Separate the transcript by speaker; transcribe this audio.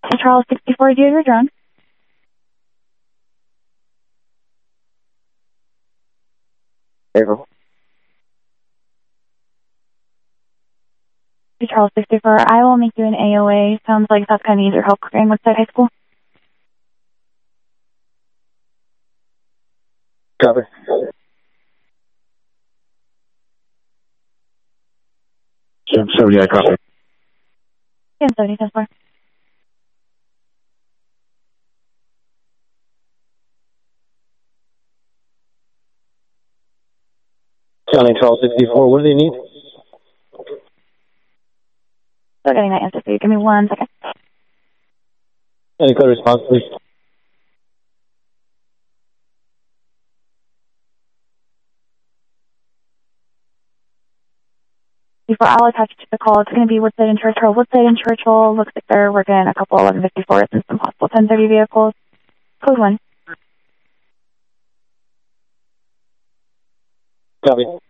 Speaker 1: Charles 64, do you have your drone?
Speaker 2: April.
Speaker 1: Charles 64, I will make you an AOA. Sounds like South County needs your help clearing Woodside High School.
Speaker 2: Copy. 70, I copy.
Speaker 1: 1070, 10-4.
Speaker 2: County 1264, what do they need?
Speaker 1: Still getting that answer for you. Give me 1 second.
Speaker 2: Any code response, please?
Speaker 1: Before I'll attach to the call, it's going to be Woodside and Churchill. Woodside and Churchill looks like they're working a couple 1154s and some possible 1030 vehicles. Code 1.
Speaker 2: Copy.